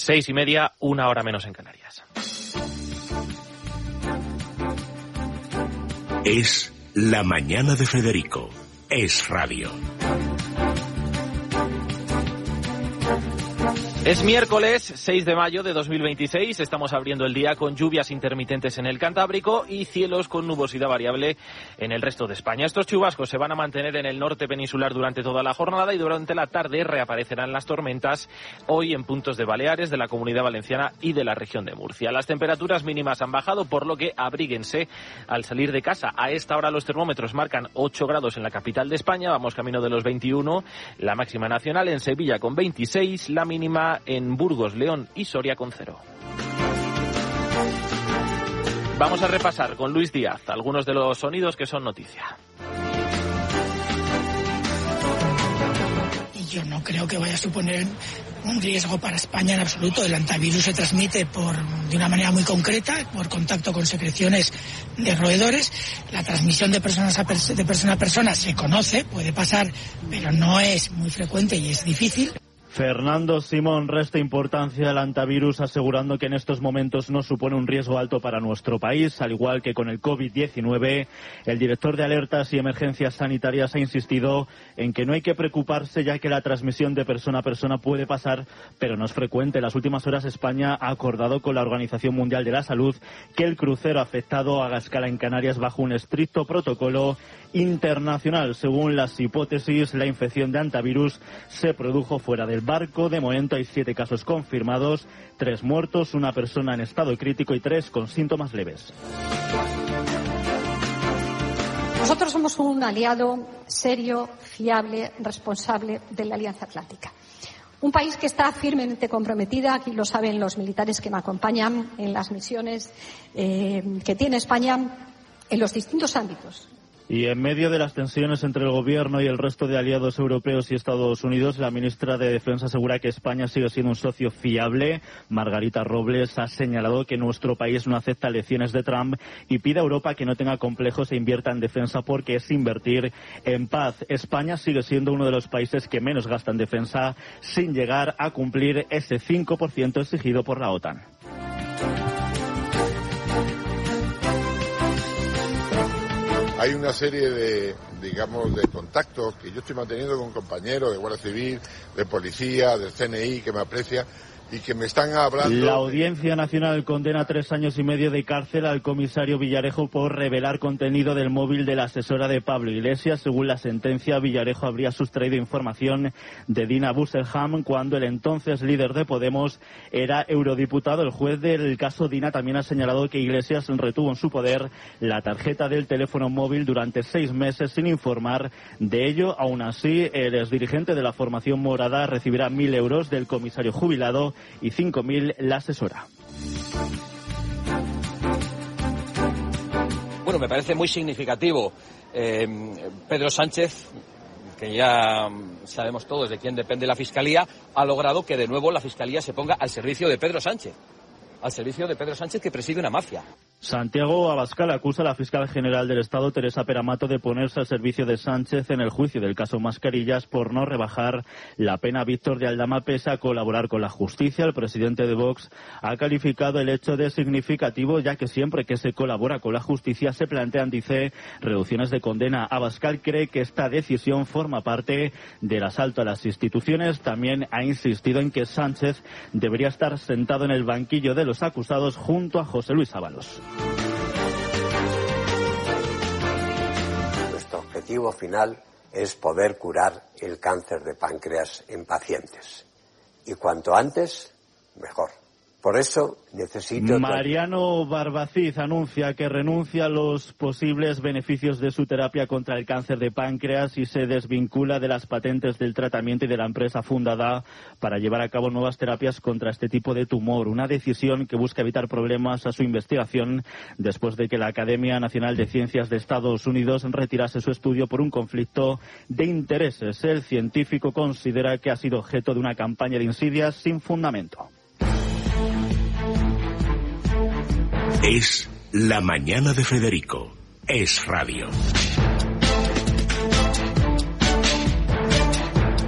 6:30, 1 hora menos en Canarias. Es la mañana de Federico. Es radio. Es miércoles 6 de mayo de 2026, estamos abriendo el día con lluvias intermitentes en el Cantábrico y cielos con nubosidad variable en el resto de España. Estos chubascos se van a mantener en el norte peninsular durante toda la jornada y durante la tarde reaparecerán las tormentas, hoy en puntos de Baleares, de la Comunidad Valenciana y de la región de Murcia. Las temperaturas mínimas han bajado, por lo que abríguense al salir de casa. A esta hora los termómetros marcan 8 grados en la capital de España, vamos camino de los 21, la máxima nacional en Sevilla con 26, la mínima en Burgos, León y Soria con 0. Vamos a repasar con Luis Díaz algunos de los sonidos que son noticia. Yo no creo que vaya a suponer un riesgo para España en absoluto. El hantavirus se transmite de una manera muy concreta, por contacto con secreciones de roedores. La transmisión de persona a persona se conoce, puede pasar, pero no es muy frecuente y es difícil. Fernando Simón resta importancia al hantavirus, asegurando que en estos momentos no supone un riesgo alto para nuestro país. Al igual que con el COVID-19, el director de Alertas y Emergencias Sanitarias ha insistido en que no hay que preocuparse, ya que la transmisión de persona a persona puede pasar, pero no es frecuente. En las últimas horas España ha acordado con la Organización Mundial de la Salud que el crucero afectado haga escala en Canarias bajo un estricto protocolo internacional. Según las hipótesis, la infección de hantavirus se produjo fuera del barco. De momento hay 7 casos confirmados, 3 muertos, 1 persona en estado crítico y 3 con síntomas leves. Nosotros somos un aliado serio, fiable, responsable de la Alianza Atlántica. Un país que está firmemente comprometida, aquí lo saben los militares que me acompañan en las misiones que tiene España en los distintos ámbitos. Y en medio de las tensiones entre el Gobierno y el resto de aliados europeos y Estados Unidos, la ministra de Defensa asegura que España sigue siendo un socio fiable. Margarita Robles ha señalado que nuestro país no acepta lecciones de Trump y pide a Europa que no tenga complejos e invierta en defensa, porque es invertir en paz. España sigue siendo uno de los países que menos gasta en defensa, sin llegar a cumplir ese 5% exigido por la OTAN. Hay una serie de contactos que yo estoy manteniendo con compañeros de Guardia Civil, de Policía, del CNI, que me aprecia y que me están hablando. La Audiencia Nacional condena 3 años y medio de cárcel al comisario Villarejo por revelar contenido del móvil de la asesora de Pablo Iglesias. Según la sentencia, Villarejo habría sustraído información de Dina Busselham cuando el entonces líder de Podemos era eurodiputado. El juez del caso Dina también ha señalado que Iglesias retuvo en su poder la tarjeta del teléfono móvil durante 6 meses sin informar de ello. Aún así, el exdirigente de la formación morada recibirá 1.000 euros del comisario jubilado y 5.000 la asesora. Bueno, me parece muy significativo. Pedro Sánchez, que ya sabemos todos de quién depende la Fiscalía, ha logrado que de nuevo la Fiscalía se ponga al servicio de Pedro Sánchez. Al servicio de Pedro Sánchez, que preside una mafia. Santiago Abascal acusa a la fiscal general del Estado, Teresa Peramato, de ponerse al servicio de Sánchez en el juicio del caso Mascarillas por no rebajar la pena a Víctor de Aldama pese a colaborar con la justicia. El presidente de Vox ha calificado el hecho de significativo, ya que siempre que se colabora con la justicia se plantean, dice, reducciones de condena. Abascal cree que esta decisión forma parte del asalto a las instituciones. También ha insistido en que Sánchez debería estar sentado en el banquillo de los acusados junto a José Luis Ábalos. Nuestro objetivo final es poder curar el cáncer de páncreas en pacientes. Y cuanto antes, mejor. Por eso necesito... Mariano Barbacid anuncia que renuncia a los posibles beneficios de su terapia contra el cáncer de páncreas y se desvincula de las patentes del tratamiento y de la empresa fundada para llevar a cabo nuevas terapias contra este tipo de tumor. Una decisión que busca evitar problemas a su investigación después de que la Academia Nacional de Ciencias de Estados Unidos retirase su estudio por un conflicto de intereses. El científico considera que ha sido objeto de una campaña de insidias sin fundamento. Es la mañana de Federico. Es radio.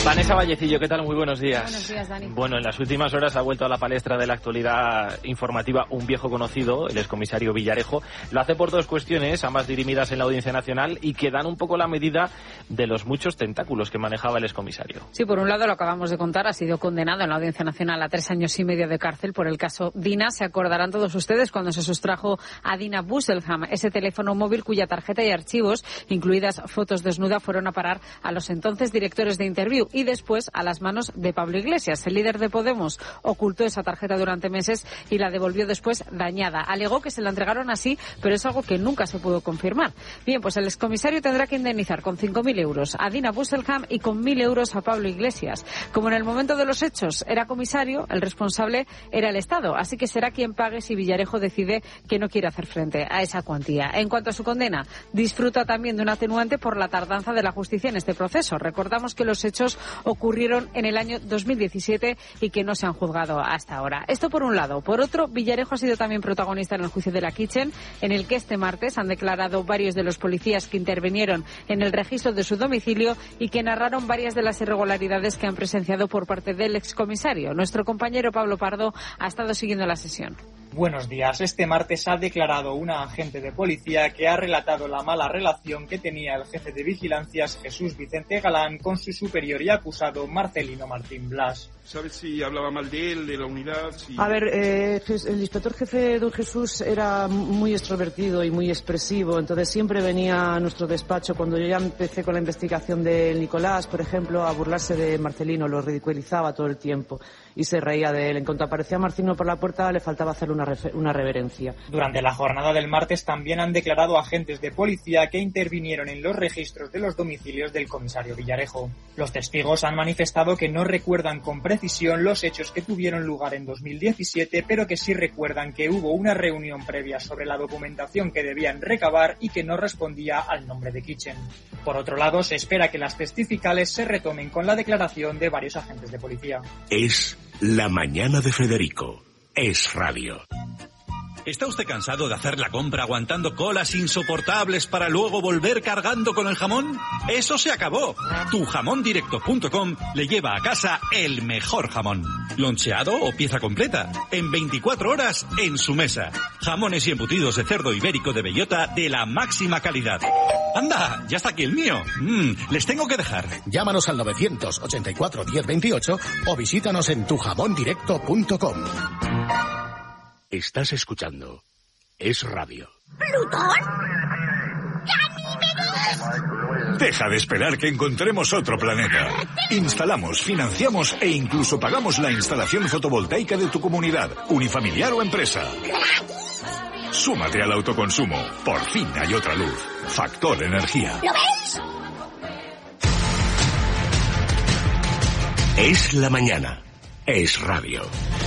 Vanessa Vallecillo, ¿qué tal? Muy buenos días. Buenos días, Dani. Bueno, en las últimas horas ha vuelto a la palestra de la actualidad informativa un viejo conocido, el excomisario Villarejo. Lo hace por dos cuestiones, ambas dirimidas en la Audiencia Nacional y que dan un poco la medida de los muchos tentáculos que manejaba el excomisario. Sí, por un lado, lo acabamos de contar, ha sido condenado en la Audiencia Nacional a 3 años y medio de cárcel por el caso Dina. Se acordarán todos ustedes cuando se sustrajo a Dina Busselham, ese teléfono móvil cuya tarjeta y archivos, incluidas fotos desnuda, fueron a parar a los entonces directores de Interview y después a las manos de Pablo Iglesias. El líder de Podemos ocultó esa tarjeta durante meses y la devolvió después dañada. Alegó que se la entregaron así, pero es algo que nunca se pudo confirmar. Bien, pues el excomisario tendrá que indemnizar con 5.000 euros a Dina Busselham y con 1.000 euros a Pablo Iglesias. Como en el momento de los hechos era comisario, el responsable era el Estado, así que será quien pague si Villarejo decide que no quiere hacer frente a esa cuantía. En cuanto a su condena, disfruta también de un atenuante por la tardanza de la justicia en este proceso. Recordamos que los hechos ocurrieron en el año 2017 y que no se han juzgado hasta ahora. Esto por un lado. Por otro, Villarejo ha sido también protagonista en el juicio de la Kitchen, en el que este martes han declarado varios de los policías que intervinieron en el registro de su domicilio y que narraron varias de las irregularidades que han presenciado por parte del excomisario. Nuestro compañero Pablo Pardo ha estado siguiendo la sesión. Buenos días. Este martes ha declarado una agente de policía que ha relatado la mala relación que tenía el jefe de vigilancias Jesús Vicente Galán con su superior y acusado Marcelino Martín Blas. ¿Sabes si hablaba mal de él, de la unidad? Si... A ver, el inspector jefe don Jesús era muy extrovertido y muy expresivo, entonces siempre venía a nuestro despacho cuando yo ya empecé con la investigación de Nicolás, por ejemplo, a burlarse de Marcelino, lo ridiculizaba todo el tiempo y se reía de él. En cuanto aparecía Marcelino por la puerta le faltaba hacerle una reverencia. Durante la jornada del martes también han declarado agentes de policía que intervinieron en los registros de los domicilios del comisario Villarejo. Los testigos han manifestado que no recuerdan con precisión los hechos que tuvieron lugar en 2017, pero que sí recuerdan que hubo una reunión previa sobre la documentación que debían recabar y que no respondía al nombre de Kitchen. Por otro lado, se espera que las testificales se retomen con la declaración de varios agentes de policía. Es La Mañana de Federico. Es radio. ¿Está usted cansado de hacer la compra aguantando colas insoportables para luego volver cargando con el jamón? ¡Eso se acabó! Tujamondirecto.com le lleva a casa el mejor jamón. Loncheado o pieza completa. En 24 horas en su mesa. Jamones y embutidos de cerdo ibérico de bellota de la máxima calidad. ¡Anda! ¡Ya está aquí el mío! Les tengo que dejar. Llámanos al 984 1028 o visítanos en tujamondirecto.com. Estás escuchando Es Radio. ¿Plutón? ¡Ganímedes! Deja de esperar que encontremos otro planeta. Instalamos, financiamos e incluso pagamos la instalación fotovoltaica de tu comunidad, unifamiliar o empresa. Súmate al autoconsumo. Por fin hay otra luz. Factor Energía. ¿Lo ves? Es la mañana. Es radio.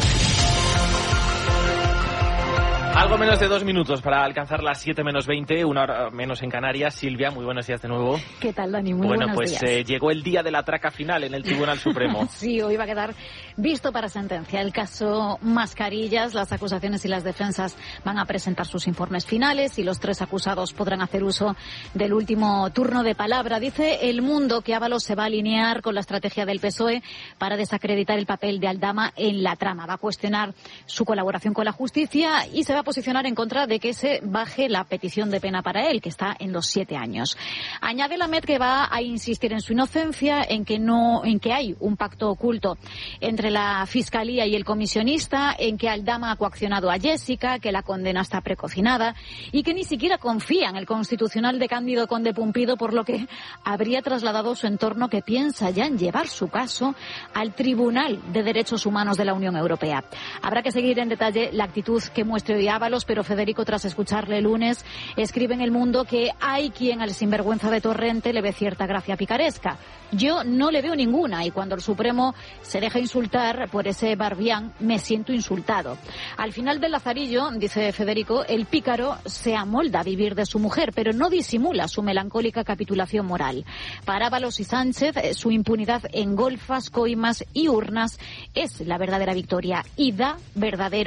Algo menos de 2 minutos para alcanzar las 7 menos 20, 1 hora menos en Canarias. Silvia, muy buenos días de nuevo. ¿Qué tal, Dani? Muy buenos días. Bueno, pues llegó el día de la traca final en el Tribunal Supremo. Sí, hoy va a quedar visto para sentencia el caso Mascarillas. Las acusaciones y las defensas van a presentar sus informes finales y los 3 acusados podrán hacer uso del último turno de palabra. Dice El Mundo que Ábalos se va a alinear con la estrategia del PSOE para desacreditar el papel de Aldama en la trama. Va a cuestionar su colaboración con la justicia y se va a posicionar en contra de que se baje la petición de pena para él, que está en los 7 años. Añade Lamet que va a insistir en su inocencia, en que hay un pacto oculto entre la Fiscalía y el comisionista, en que Aldama ha coaccionado a Jessica, que la condena está precocinada y que ni siquiera confía en el Constitucional de Cándido Conde Pumpido, por lo que habría trasladado su entorno que piensa ya en llevar su caso al Tribunal de Derechos Humanos de la Unión Europea. Habrá que seguir en detalle la actitud que muestre hoy Ábalos, pero Federico, tras escucharle el lunes, escribe en El Mundo que hay quien al sinvergüenza de Torrente le ve cierta gracia picaresca. Yo no le veo ninguna y cuando el Supremo se deja insultar por ese Barbián me siento insultado. Al final del Lazarillo, dice Federico, el pícaro se amolda a vivir de su mujer, pero no disimula su melancólica capitulación moral. Para Ábalos y Sánchez, su impunidad en golfas, coimas y urnas es la verdadera victoria y da verdadero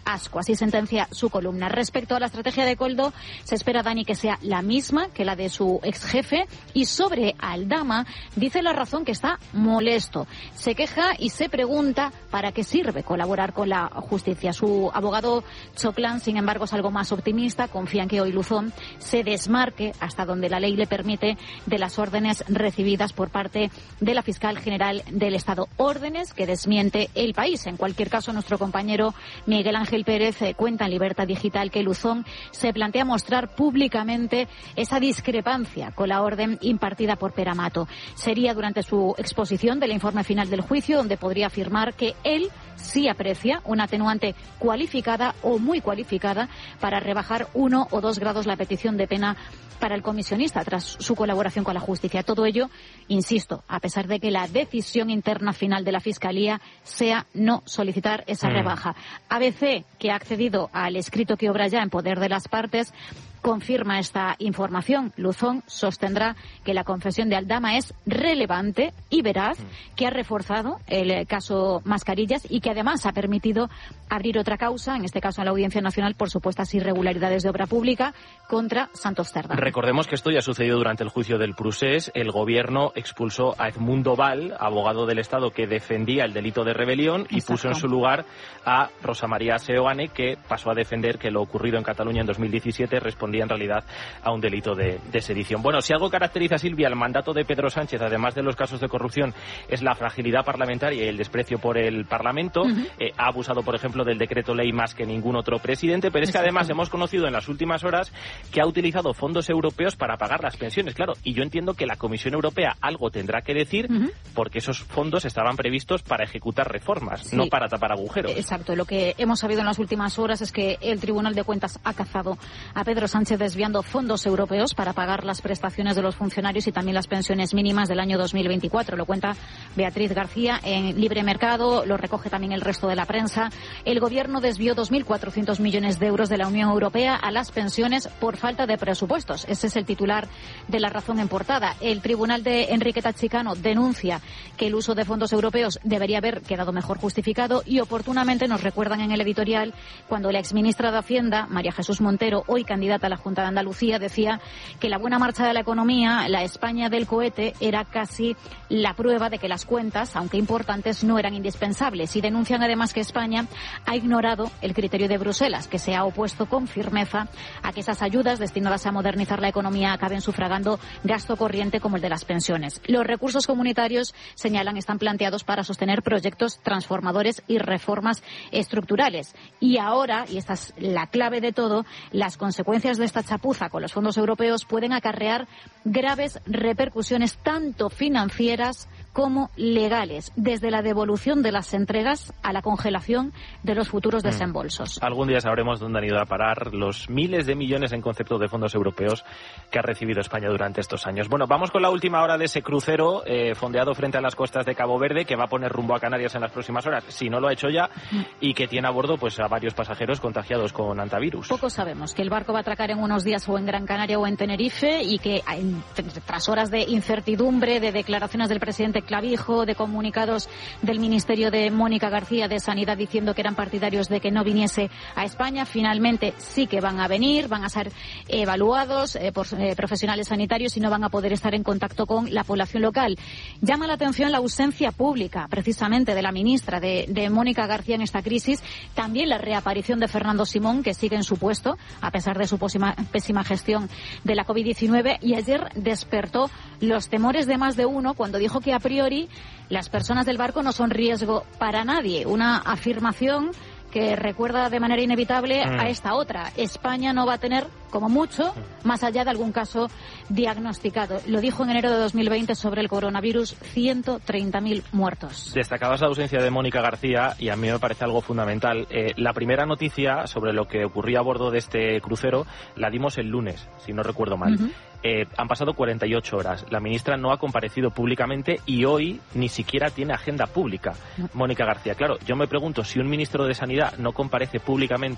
asco. Así sentencia su columna. Respecto a la estrategia de Koldo, se espera, Dani, que sea la misma que la de su ex jefe. Y sobre Aldama, dice La Razón que está molesto. Se queja y se pregunta para qué sirve colaborar con la justicia. Su abogado Choclán, sin embargo, es algo más optimista. Confía en que hoy Luzón se desmarque hasta donde la ley le permite de las órdenes recibidas por parte de la fiscal general del Estado. Órdenes que desmiente El País. En cualquier caso, nuestro compañero Miguel Ángel Pérez cuenta en Libertad Digital que Luzón se plantea mostrar públicamente esa discrepancia con la orden impartida por Pere Mato. Sería durante su exposición del informe final del juicio donde podría afirmar que él sí aprecia una atenuante cualificada o muy cualificada para rebajar 1 o 2 grados la petición de pena para el comisionista tras su colaboración con la justicia. Todo ello, insisto, a pesar de que la decisión interna final de la Fiscalía sea no solicitar esa rebaja. ABC, que ha accedido al escrito que obra ya en poder de las partes, confirma esta información. Luzón sostendrá que la confesión de Aldama es relevante y veraz, que ha reforzado el caso Mascarillas y que además ha permitido abrir otra causa, en este caso en la Audiencia Nacional, por supuestas irregularidades de obra pública contra Santos Cerdá. Recordemos que esto ya sucedió durante el juicio del Prusés. El gobierno expulsó a Edmundo Val, abogado del Estado que defendía el delito de rebelión, y puso en su lugar a Rosa María Seoane, que pasó a defender que lo ocurrido en Cataluña en 2017 respondía en realidad a un delito de sedición. Bueno, si algo caracteriza, Silvia, el mandato de Pedro Sánchez, además de los casos de corrupción, es la fragilidad parlamentaria y el desprecio por el Parlamento. Ha abusado, por ejemplo, del decreto ley más que ningún otro presidente, pero es que además hemos conocido en las últimas horas que ha utilizado fondos europeos para pagar las pensiones, claro, y yo entiendo que la Comisión Europea algo tendrá que decir, porque esos fondos estaban previstos para ejecutar reformas, no para tapar agujeros. Exacto, lo que hemos sabido en las últimas horas es que el Tribunal de Cuentas ha cazado a Pedro Sánchez desviando fondos europeos para pagar las prestaciones de los funcionarios y también las pensiones mínimas del año 2024. Lo cuenta Beatriz García en Libre Mercado, lo recoge también el resto de la prensa. El gobierno desvió 2.400 millones de euros de la Unión Europea a las pensiones por falta de presupuestos. Ese es el titular de La Razón en portada. El tribunal de Enriqueta Chicano denuncia que el uso de fondos europeos debería haber quedado mejor justificado y oportunamente nos recuerdan en el editorial cuando la exministra de Hacienda, María Jesús Montero, hoy candidata a la Junta de Andalucía, decía que la buena marcha de la economía, la España del cohete, era casi la prueba de que las cuentas, aunque importantes, no eran indispensables. Y denuncian además que España ha ignorado el criterio de Bruselas, que se ha opuesto con firmeza a que esas ayudas destinadas a modernizar la economía acaben sufragando gasto corriente como el de las pensiones. Los recursos comunitarios, señalan, están planteados para sostener proyectos transformadores y reformas estructurales. Y ahora, y esta es la clave de todo, las consecuencias de esta chapuza con los fondos europeos pueden acarrear graves repercusiones tanto financieras como legales, desde la devolución de las entregas a la congelación de los futuros desembolsos. Algún día sabremos dónde han ido a parar los miles de millones en concepto de fondos europeos que ha recibido España durante estos años. Bueno, vamos con la última hora de ese crucero fondeado frente a las costas de Cabo Verde, que va a poner rumbo a Canarias en las próximas horas, si no lo ha hecho ya, y que tiene a bordo pues a varios pasajeros contagiados con antivirus. Poco sabemos, que el barco va a atracar en unos días o en Gran Canaria o en Tenerife, y que tras horas de incertidumbre, de declaraciones del presidente Clavijo, de comunicados del Ministerio de Mónica García de Sanidad diciendo que eran partidarios de que no viniese a España, finalmente sí que van a venir, van a ser evaluados por profesionales sanitarios y no van a poder estar en contacto con la población local. Llama la atención la ausencia pública, precisamente, de la ministra de Mónica García en esta crisis, también la reaparición de Fernando Simón, que sigue en su puesto, a pesar de su pésima gestión de la COVID-19, y ayer despertó los temores de más de uno cuando dijo que a priori las personas del barco no son riesgo para nadie. Una afirmación que recuerda de manera inevitable a esta otra. España no va a tener, como mucho, más allá de algún caso diagnosticado. Lo dijo en enero de 2020 sobre el coronavirus, 130.000 muertos. Destacabas la ausencia de Mónica García y a mí me parece algo fundamental. La primera noticia sobre lo que ocurría a bordo de este crucero la dimos el lunes, si no recuerdo mal. Han pasado 48 horas. La ministra no ha comparecido públicamente y hoy ni siquiera tiene agenda pública. Mónica García, claro, yo me pregunto si un ministro de Sanidad no comparece públicamente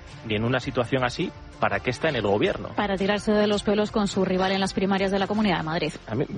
ni en una situación así, ¿para qué está en el gobierno? Para tirarse de los pelos con su rival en las primarias de la Comunidad de Madrid. A mí,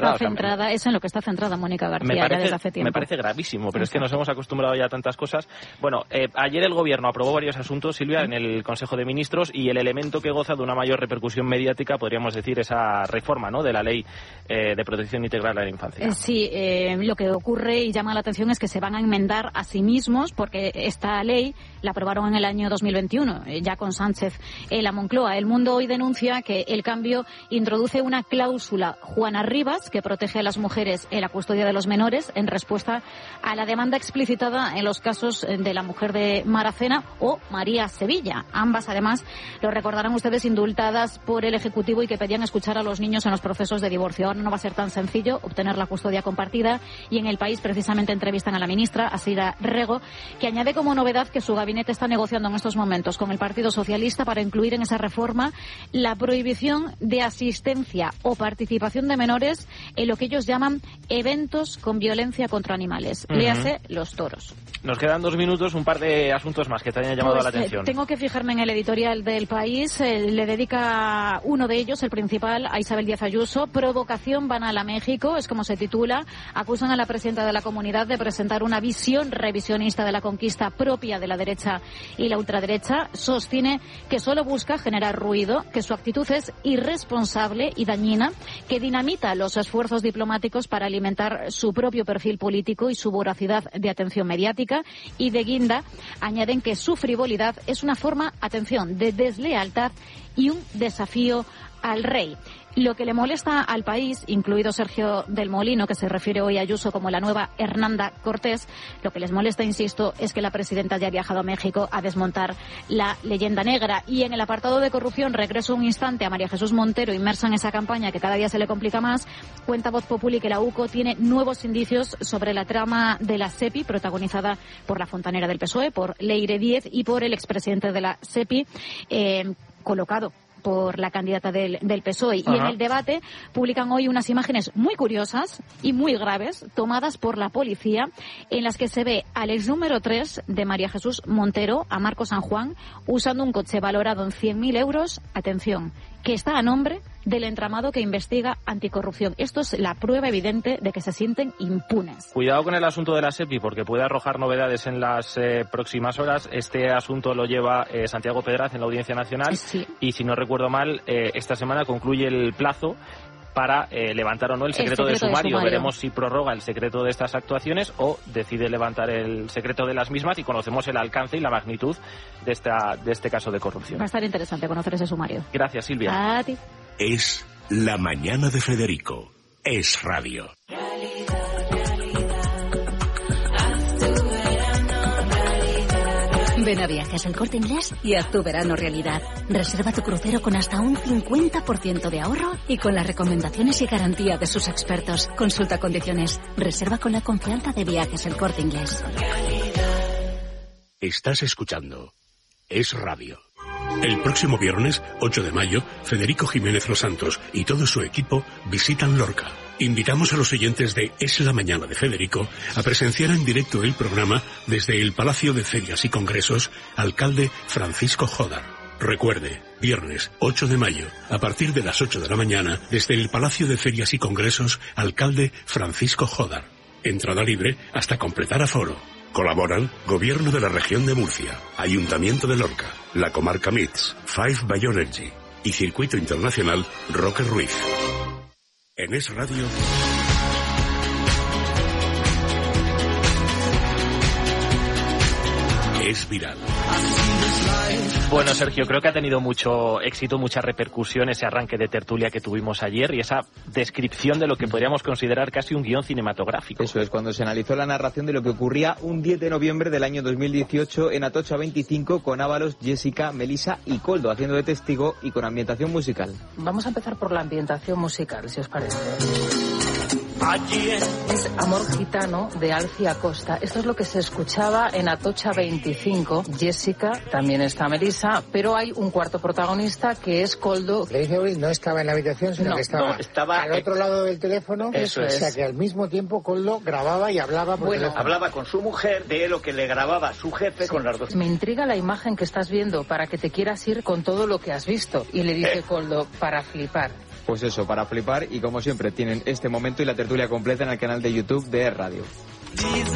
es en lo que está centrada Mónica García ya desde hace tiempo. Me parece gravísimo, pero es que nos hemos acostumbrado ya a tantas cosas. Bueno, ayer el gobierno aprobó varios asuntos, Silvia, en el Consejo de Ministros, y el elemento que goza de una mayor repercusión mediática, podríamos decir, esa reforma, ¿no?, de la Ley de Protección Integral de la Infancia. Sí, lo que ocurre y llama la atención es que se van a enmendar a sí mismos, porque esta ley la aprobaron en el año 2021, ya con Sánchez en la Moncloa. El Mundo hoy denuncia que el cambio introduce una cláusula Juana Rivas que protege a las mujeres en la custodia de los menores en respuesta a la demanda explicitada en los casos de la mujer de Maracena o María Sevilla. Ambas, además, lo recordarán ustedes, indultadas por el Ejecutivo y que pedían escuchar a los niños en los procesos de divorcio. Ahora no va a ser tan sencillo obtener la custodia compartida, y en El País precisamente entrevistan a la ministra, Asira Rego, que añade como novedad que su gabinete está negociando en estos momentos con el Partido Socialista para incluir en esa reforma la prohibición de asistencia o participación de menores en lo que ellos llaman eventos con violencia contra animales. Léase los toros. Nos quedan 2 minutos, un par de asuntos más que te hayan llamado la atención. Tengo que fijarme en el editorial del País. Le dedica uno de ellos, el principal, a Isabel Díaz Ayuso. Provocación banal a México, es como se titula. Acusan a la presidenta de la comunidad de presentar una visión revisionista de la conquista propia de la derecha y la ultraderecha. Sostiene que solo busca generar ruido, que su actitud es irresponsable y dañina, que dinamita los esfuerzos diplomáticos para alimentar su propio perfil político y su voracidad de atención mediática, y de guinda añaden que su frivolidad es una forma, atención, de deslealtad y un desafío al rey. Lo que le molesta al País, incluido Sergio del Molino, que se refiere hoy a Ayuso como la nueva Hernanda Cortés, lo que les molesta, insisto, es que la presidenta haya viajado a México a desmontar la leyenda negra. Y en el apartado de corrupción, regreso un instante a María Jesús Montero, inmersa en esa campaña que cada día se le complica más. Cuenta Voz Populi que la UCO tiene nuevos indicios sobre la trama de la SEPI, protagonizada por la fontanera del PSOE, por Leire Díez, y por el expresidente de la SEPI, colocado por la candidata del PSOE. Y en el debate publican hoy unas imágenes muy curiosas y muy graves tomadas por la policía, en las que se ve al ex número 3 de María Jesús Montero, a Marco San Juan, usando un coche valorado en 100.000 euros, atención, que está a nombre del entramado que investiga anticorrupción. Esto es la prueba evidente de que se sienten impunes. Cuidado con el asunto de la SEPI, porque puede arrojar novedades en las próximas horas. Este asunto lo lleva Santiago Pedraz en la Audiencia Nacional, sí. Y si no recuerdo mal, esta semana concluye el plazo para levantar o no el secreto de sumario. Veremos si prorroga el secreto de estas actuaciones o decide levantar el secreto de las mismas, y conocemos el alcance y la magnitud de este caso de corrupción. Va a estar interesante conocer ese sumario. Gracias, Silvia. A ti. Es La Mañana de Federico. Es radio. Ven a Viajes El Corte Inglés y haz tu verano realidad. Reserva tu crucero con hasta un 50% de ahorro y con las recomendaciones y garantía de sus expertos. Consulta condiciones. Reserva con la confianza de Viajes El Corte Inglés. Estás escuchando Es Radio. El próximo viernes, 8 de mayo, Federico Jiménez Los Santos y todo su equipo visitan Lorca. Invitamos a los oyentes de Es la Mañana de Federico a presenciar en directo el programa desde el Palacio de Ferias y Congresos, alcalde Francisco Jodar. Recuerde, viernes 8 de mayo, a partir de las 8 de la mañana, desde el Palacio de Ferias y Congresos, alcalde Francisco Jodar. Entrada libre hasta completar aforo. Colaboran Gobierno de la Región de Murcia, Ayuntamiento de Lorca, la Comarca MITS, Five Bioenergy y Circuito Internacional Roque Ruiz. En Es Radio. Es viral. Bueno, Sergio, creo que ha tenido mucho éxito, mucha repercusión ese arranque de tertulia que tuvimos ayer y esa descripción de lo que podríamos considerar casi un guión cinematográfico. Eso es, cuando se analizó la narración de lo que ocurría un 10 de noviembre del año 2018 en Atocha 25 con Ábalos, Jessica, Melissa y Koldo haciendo de testigo y con ambientación musical. Vamos a empezar por la ambientación musical, si os parece. Es Amor Gitano de Alcia Costa. Esto es lo que se escuchaba en Atocha 25. Jessica, también está Melissa, pero hay un cuarto protagonista que es Koldo. Lady Avril no estaba en la habitación, sino que estaba al otro lado del teléfono. Eso es. O sea que al mismo tiempo Koldo grababa y hablaba por teléfono. Hablaba con su mujer de lo que le grababa su jefe con las dos. Me intriga la imagen que estás viendo para que te quieras ir con todo lo que has visto. Y le dice Koldo, para flipar. Pues eso, para flipar, y como siempre tienen este momento y la tertulia completa en el canal de YouTube de Radio.